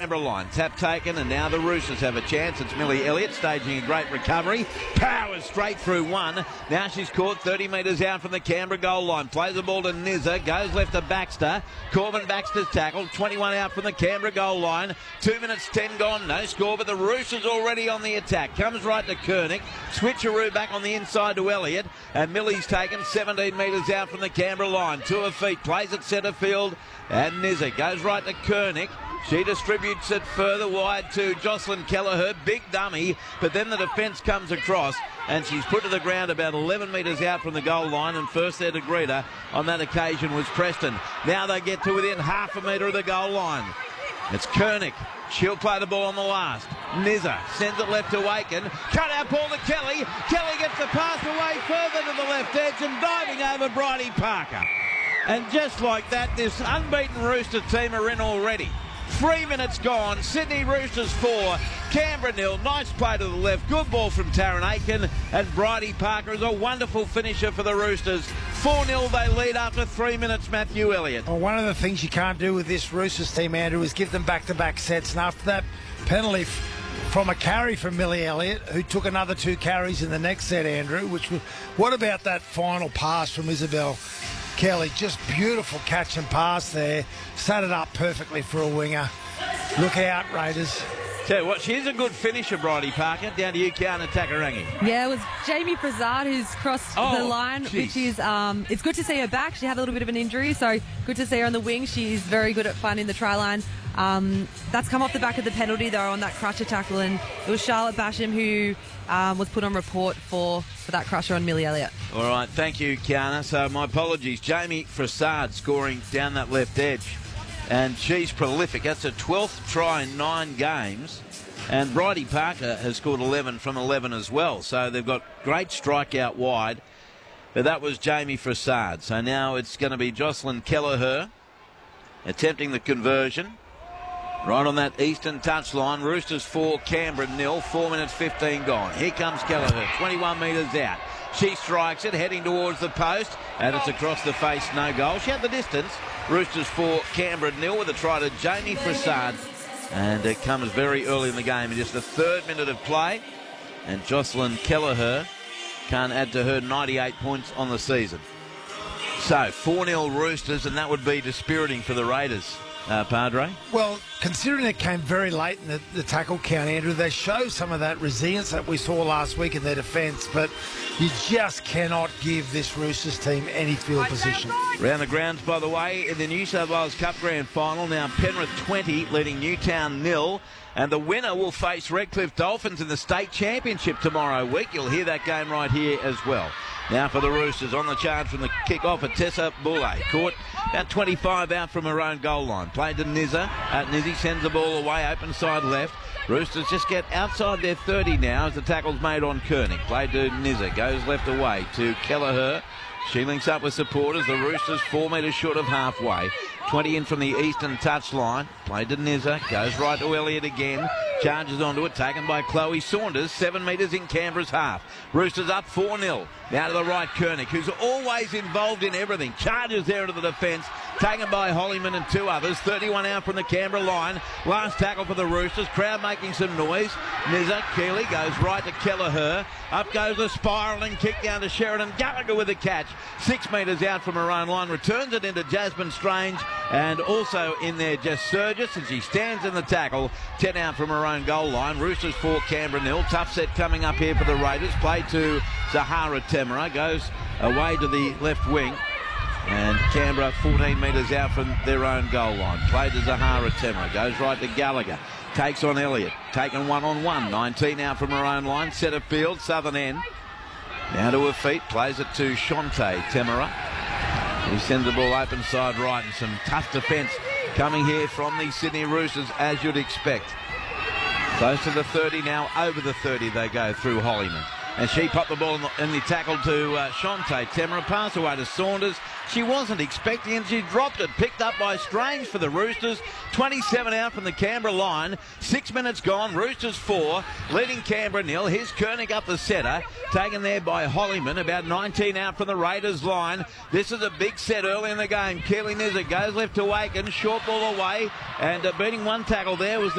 Canberra line. Tap taken, and now the Roosters have a chance. It's Millie Elliott staging a great recovery. Powers straight through one. Now she's caught 30 metres out from the Canberra goal line. Plays the ball to Nizza. Goes left to Baxter. Corbin Baxter's tackled. 21 out from the Canberra goal line. 2 minutes 10 gone. No score, but the Roosters already on the attack. Comes right to Koenig. Switcheroo back on the inside to Elliott. And Millie's taken 17 metres out from the Canberra line. To her feet. Plays at centre field. And Nizza goes right to Koenig. She distributes it further wide to Jocelyn Kelleher. Big dummy. But then the defence comes across. And she's put to the ground about 11 metres out from the goal line. And first there to greet her on that occasion was Preston. Now they get to within half a metre of the goal line. It's Koenig. She'll play the ball on the last. Nizza sends it left to Aiken. Cut out ball to Kelly. Kelly gets the pass away further to the left edge and diving over Bridie Parker. And just like that, this unbeaten Rooster team are in already. 3 minutes gone. Sydney Roosters 4, Canberra 0. Nice play to the left. Good ball from Taryn Aiken. And Bridie Parker is a wonderful finisher for the Roosters. 4-0 they lead after 3 minutes, Matthew Elliott. Well, one of the things you can't do with this Roosters team, Andrew, is give them back-to-back sets. And after that penalty from a carry from Millie Elliott, who took another 2 carries in the next set, Andrew, what about that final pass from Isabel Kelly? Just beautiful catch and pass there. Set it up perfectly for a winger. Look out, Raiders. Tell you what, she's a good finisher, Bridie Parker. Down to you, Kiana Takarangi. Yeah, it was Jamie Prasad who's crossed the line, geez. which is, it's good to see her back. She had a little bit of an injury, so good to see her on the wing. She's very good at finding the try line. That's come off the back of the penalty, though, on that crusher tackle, and it was Charlotte Basham who was put on report for that crusher on Millie Elliott. All right, thank you, Kiana. So my apologies. Jamie Prasad scoring down that left edge. And she's prolific. That's her 12th try in 9 games. And Bridie Parker has scored 11 from 11 as well. So they've got great strike out wide. But that was Jamie Prasad. So now it's going to be Jocelyn Kelleher attempting the conversion. Right on that eastern touchline. Roosters 4, Canberra 0. 4 minutes 15 gone. Here comes Kelleher, 21 metres out. She strikes it, heading towards the post, and it's across the face, no goal. She had the distance. Roosters 4, Canberra 0 with a try to Jamie Prasad. And it comes very early in the game, in just the 3rd minute of play. And Jocelyn Kelleher can't add to her 98 points on the season. So 4-0 Roosters, and that would be dispiriting for the Raiders. Padre? Well, considering it came very late in the tackle count, Andrew, they show some of that resilience that we saw last week in their defence, but you just cannot give this Roosters team any field position. Round the grounds, by the way, in the New South Wales Cup Grand Final, now Penrith 20, leading Newtown 0. And the winner will face Redcliffe Dolphins in the state championship tomorrow week. You'll hear that game right here as well. Now for the Roosters, on the charge from the kick-off at Tessa Boulay. Caught about 25 out from her own goal line. Played to Nizza. Nizzy sends the ball away, open side left. Roosters just get outside their 30 now as the tackle's made on Koenig. Played to Nizza, goes left away to Kelleher. She links up with supporters. The Roosters 4 metres short of halfway. 20 in from the eastern touchline. Played to Nizza. Goes right to Elliott again. Charges onto it. Taken by Chloe Saunders. 7 metres in Canberra's half. Roosters up 4-0. Now to the right, Koenig, who's always involved in everything. Charges there into the defence. Taken by Hollyman and 2 others. 31 out from the Canberra line. Last tackle for the Roosters. Crowd making some noise. Nizza, Keeley goes right to Kelleher. Up goes the spiralling kick down to Sheridan. Gallagher with a catch. 6 metres out from her own line. Returns it into Jasmine Strange. And also in there, Jess Surgis, and she stands in the tackle. 10 out from her own goal line. Roosters 4, Canberra 0. Tough set coming up here for the Raiders. Play to Zahara Temera. Goes away to the left wing. And Canberra 14 metres out from their own goal line. Play to Zahara Temera. Goes right to Gallagher. Takes on Elliott. Taken 1-on-1. 19 out from her own line. Centre field, southern end. Now to her feet. Plays it to Shante Temera. He sends the ball open side right, and some tough defence coming here from the Sydney Roosters, as you'd expect. Close to the 30 now, over the 30 they go through Hollyman. And she popped the ball in the tackle to Shante Temera. Pass away to Saunders. She wasn't expecting it. She dropped it. Picked up by Strange for the Roosters. 27 out from the Canberra line. 6 minutes gone. Roosters 4. Leading Canberra 0. Here's Koenig up the centre. Taken there by Hollyman. About 19 out from the Raiders line. This is a big set early in the game. Keely Nizza goes left to Aiken. Short ball away. And beating one tackle there was